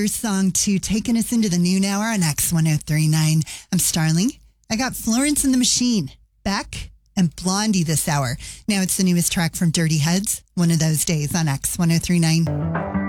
first song to taking us into the noon hour on X1039. I'm Starling. I got Florence and the Machine, Beck, and Blondie this hour. Now it's the newest track from Dirty Heads, One of Those Days on X1039.